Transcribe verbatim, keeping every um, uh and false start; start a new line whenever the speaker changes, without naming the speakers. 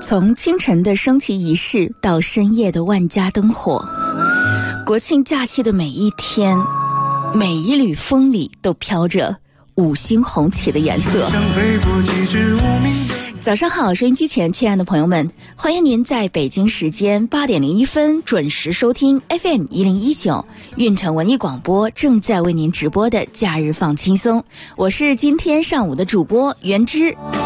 从清晨的升旗仪式到深夜的万家灯火，国庆假期的每一天，每一缕风里都飘着五星红旗的颜色。早上好，收音机前亲爱的朋友们，欢迎您在北京时间八点零一分准时收听 F M 一零一九运城文艺广播正在为您直播的假日放轻松，我是今天上午的主播袁之。